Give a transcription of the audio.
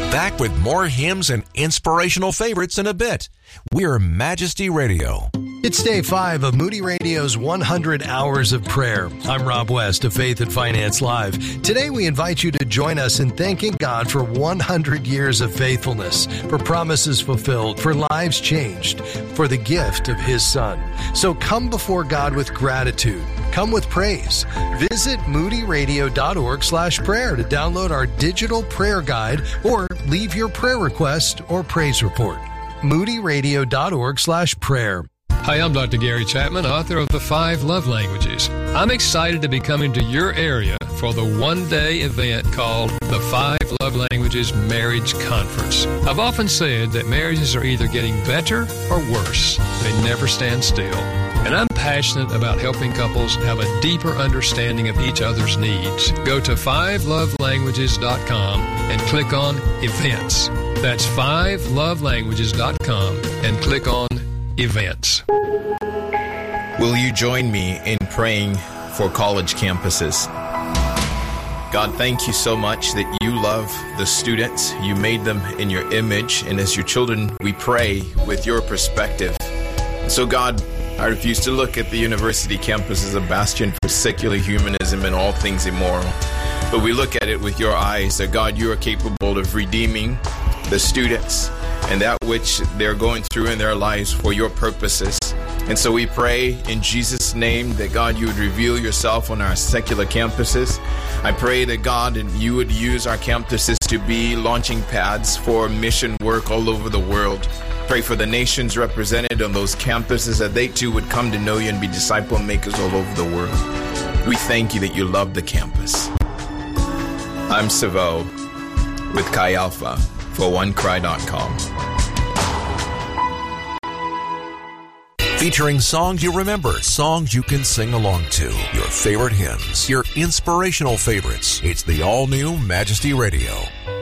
Back with more hymns and inspirational favorites in a bit. We're Majesty Radio. It's day 5 of Moody Radio's 100 Hours of Prayer. I'm Rob West of Faith and Finance Live. Today we invite you to join us in thanking God for 100 years of faithfulness, for promises fulfilled, for lives changed, for the gift of His Son. So come before God with gratitude. Come with praise. Visit moodyradio.org/prayer to download our digital prayer guide or leave your prayer request or praise report. moodyradio.org/prayer. Hi, I'm Dr. Gary Chapman, author of The 5 Love Languages. I'm excited to be coming to your area for the one-day event called the 5 Love Languages Marriage Conference. I've often said that marriages are either getting better or worse. They never stand still. And I'm passionate about helping couples have a deeper understanding of each other's needs. Go to 5lovelanguages.com and click on Events. That's 5lovelanguages.com and click on Events. Will you join me in praying for college campuses? God, thank you so much that you love the students. You made them in your image, and as your children, we pray with your perspective. So God, I refuse to look at the university campus as a bastion for secular humanism and all things immoral. But we look at it with your eyes, that God, you are capable of redeeming the students and that which they're going through in their lives for your purposes. And so we pray in Jesus' name that, God, you would reveal yourself on our secular campuses. I pray that, God, you would use our campuses to be launching pads for mission work all over the world. Pray for the nations represented on those campuses, that they too would come to know you and be disciple makers all over the world. We thank you that you love the campus. I'm Savo with Chi Alpha for OneCry.com. Featuring songs you remember, songs you can sing along to, your favorite hymns, your inspirational favorites. It's the all-new Majesty Radio.